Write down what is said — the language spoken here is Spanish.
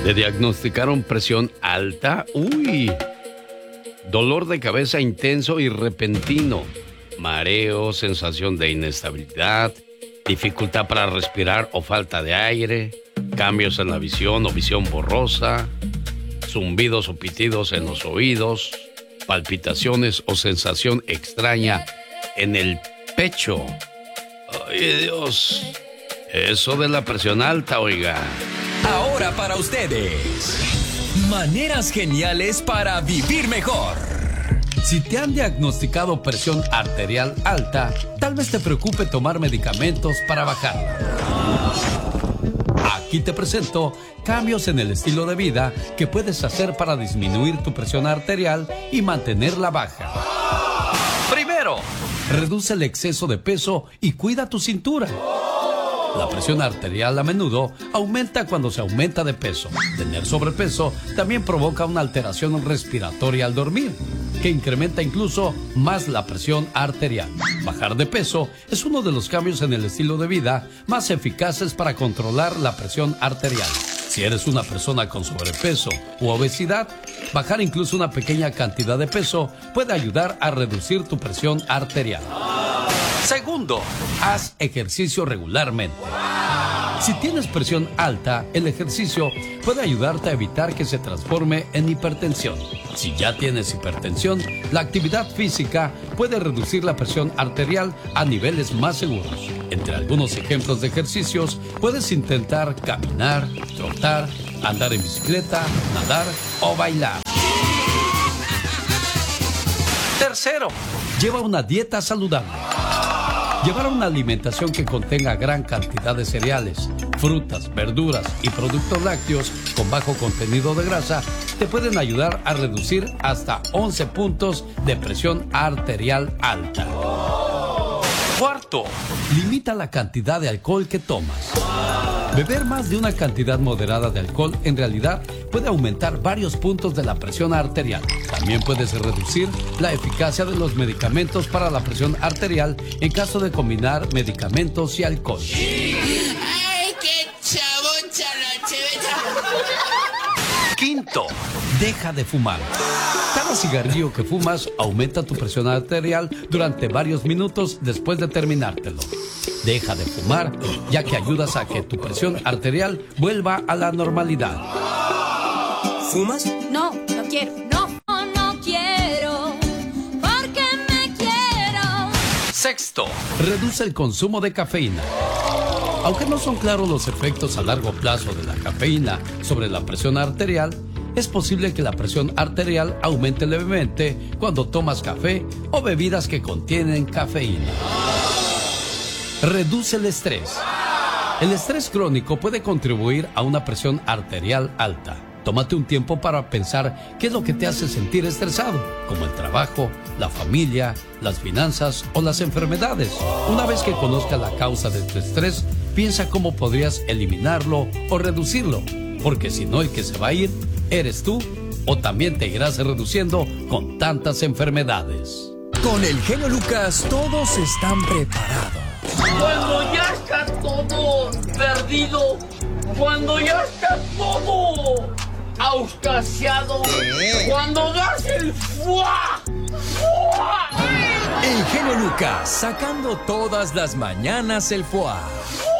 Le diagnosticaron presión alta. ¡Uy! Dolor de cabeza intenso y repentino. Mareo, sensación de inestabilidad, dificultad para respirar o falta de aire, cambios en la visión o visión borrosa, zumbidos o pitidos en los oídos, palpitaciones o sensación extraña en el pecho. ¡Ay, Dios! Eso de la presión alta, oiga. Ahora para ustedes, maneras geniales para vivir mejor. Si te han diagnosticado presión arterial alta, tal vez te preocupe tomar medicamentos para bajarla. Aquí te presento cambios en el estilo de vida que puedes hacer para disminuir tu presión arterial y mantenerla baja. Primero, reduce el exceso de peso y cuida tu cintura. La presión arterial a menudo aumenta cuando se aumenta de peso. Tener sobrepeso también provoca una alteración respiratoria al dormir, que incrementa incluso más la presión arterial. Bajar de peso es uno de los cambios en el estilo de vida más eficaces para controlar la presión arterial. Si eres una persona con sobrepeso u obesidad, bajar incluso una pequeña cantidad de peso puede ayudar a reducir tu presión arterial. Segundo, haz ejercicio regularmente. Si tienes presión alta, el ejercicio puede ayudarte a evitar que se transforme en hipertensión. Si ya tienes hipertensión, la actividad física puede reducir la presión arterial a niveles más seguros. Entre algunos ejemplos de ejercicios, puedes intentar caminar, trotar, andar en bicicleta, nadar o bailar. Tercero, lleva una dieta saludable. Llevar una alimentación que contenga gran cantidad de cereales, frutas, verduras y productos lácteos con bajo contenido de grasa te pueden ayudar a reducir hasta 11 puntos de presión arterial alta. Cuarto, limita la cantidad de alcohol que tomas. Beber más de una cantidad moderada de alcohol en realidad puede aumentar varios puntos de la presión arterial. También puedes reducir la eficacia de los medicamentos para la presión arterial en caso de combinar medicamentos y alcohol. ¡Ay, qué chaboncha la chevecha! Quinto, deja de fumar. Cada cigarrillo que fumas aumenta tu presión arterial durante varios minutos después de terminártelo. Deja de fumar, ya que ayudas a que tu presión arterial vuelva a la normalidad. ¿Fumas? No, no quiero. No quiero, porque me quiero. Sexto, reduce el consumo de cafeína. Aunque no son claros los efectos a largo plazo de la cafeína sobre la presión arterial, es posible que la presión arterial aumente levemente cuando tomas café o bebidas que contienen cafeína. Reduce el estrés. El estrés crónico puede contribuir a una presión arterial alta. Tómate un tiempo para pensar qué es lo que te hace sentir estresado, como el trabajo, la familia, las finanzas o las enfermedades. Una vez que conozcas la causa de tu estrés, piensa cómo podrías eliminarlo o reducirlo, porque si no, el que se va a ir eres tú, o también te irás reduciendo con tantas enfermedades. Con el genio Lucas todos están preparados. Cuando ya está todo perdido, cuando ya está todo auscasiado, cuando das el fuá. El genio Lucas sacando todas las mañanas el foie.